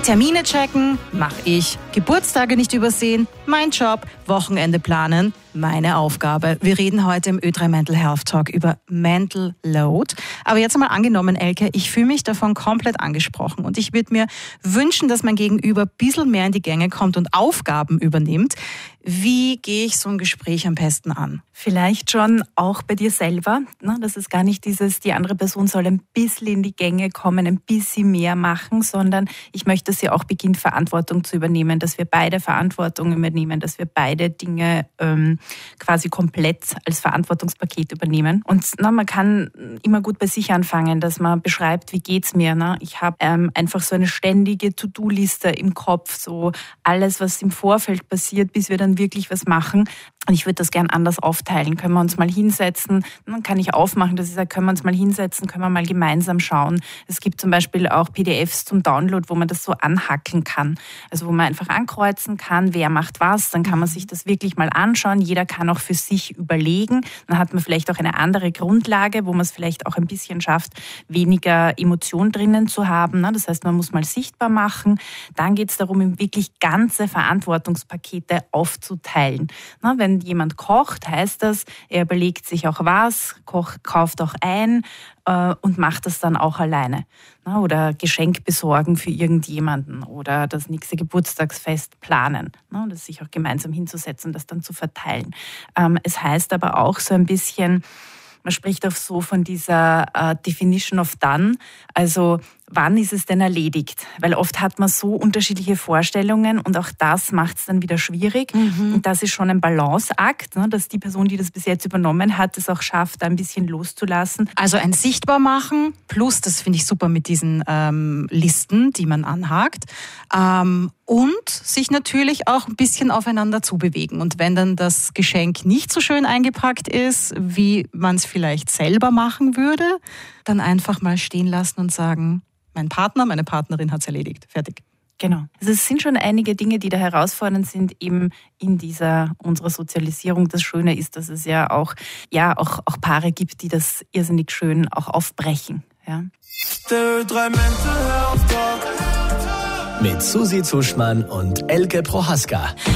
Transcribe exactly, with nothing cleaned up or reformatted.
Termine checken, mache ich. Geburtstage nicht übersehen, mein Job. Wochenende planen, meine Aufgabe. Wir reden heute im Ö drei Mental Health Talk über Mental Load. Aber jetzt einmal angenommen, Elke, ich fühle mich davon komplett angesprochen und ich würde mir wünschen, dass mein Gegenüber ein bisschen mehr in die Gänge kommt und Aufgaben übernimmt. Wie gehe ich so ein Gespräch am besten an? Vielleicht schon auch bei dir selber. Ne? Das ist gar nicht dieses, die andere Person soll ein bisschen in die Gänge kommen, ein bisschen mehr machen, sondern ich möchte, dass sie auch beginnt, Verantwortung zu übernehmen, dass wir beide Verantwortung übernehmen, dass wir beide Dinge ähm, quasi komplett als Verantwortungspaket übernehmen. Und na, man kann immer gut bei sich anfangen, dass man beschreibt, wie geht's mir. Ne? Ich habe ähm, einfach so eine ständige To-Do-Liste im Kopf, so alles, was im Vorfeld passiert, bis wir dann wirklich was machen. Und ich würde das gern anders aufteilen. Können wir uns mal hinsetzen? Dann kann ich aufmachen, dass ich sage, können wir uns mal hinsetzen, können wir mal gemeinsam schauen. Es gibt zum Beispiel auch P D Fs zum Download, wo man das so anhackeln kann. Also wo man einfach ankreuzen kann, wer macht was. Dann kann man sich das wirklich mal anschauen. Jeder kann auch für sich überlegen. Dann hat man vielleicht auch eine andere Grundlage, wo man es vielleicht auch ein bisschen schafft, weniger Emotion drinnen zu haben. Das heißt, man muss mal sichtbar machen. Dann geht es darum, wirklich ganze Verantwortungspakete aufzuteilen. Wenn jemand kocht, heißt das, er überlegt sich auch was, kocht, kauft auch ein äh, und macht das dann auch alleine. Na, oder Geschenk besorgen für irgendjemanden oder das nächste Geburtstagsfest planen. Na, das sich auch gemeinsam hinzusetzen, das dann zu verteilen. Ähm, es heißt aber auch so ein bisschen, man spricht auch so von dieser äh, Definition of Done, also wann ist es denn erledigt? Weil oft hat man so unterschiedliche Vorstellungen und auch das macht es dann wieder schwierig. Mhm. Und das ist schon ein Balanceakt, ne, dass die Person, die das bis jetzt übernommen hat, es auch schafft, da ein bisschen loszulassen. Also ein Sichtbarmachen plus, das finde ich super mit diesen ähm, Listen, die man anhakt. Ähm, und sich natürlich auch ein bisschen aufeinander zubewegen. Und wenn dann das Geschenk nicht so schön eingepackt ist, wie man es vielleicht selber machen würde, dann einfach mal stehen lassen und sagen, mein Partner, meine Partnerin hat es erledigt. Fertig. Genau. Also es sind schon einige Dinge, die da herausfordernd sind, eben in dieser unserer Sozialisierung. Das Schöne ist, dass es ja auch, ja, auch, auch Paare gibt, die das irrsinnig schön auch aufbrechen. Ja. Der Ö drei Mental Health Talk mit Susi Zuschmann und Elke Prohaska.